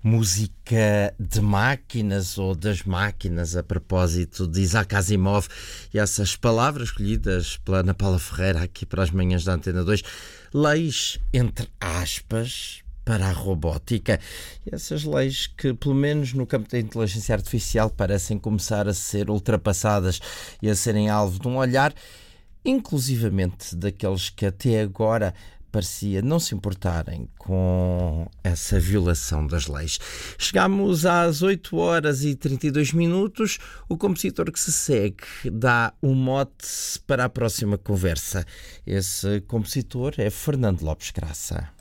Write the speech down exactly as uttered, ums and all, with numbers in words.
música de máquinas ou das máquinas, a propósito de Isaac Asimov e essas palavras escolhidas pela Ana Paula Ferreira aqui para as manhãs da Antena dois, leis entre aspas para a robótica. E essas leis que, pelo menos no campo da inteligência artificial, parecem começar a ser ultrapassadas e a serem alvo de um olhar, inclusivamente daqueles que até agora parecia não se importarem com essa violação das leis. Chegamos às oito horas e trinta e dois minutos. O compositor que se segue dá um mote para a próxima conversa. Esse compositor é Fernando Lopes Graça.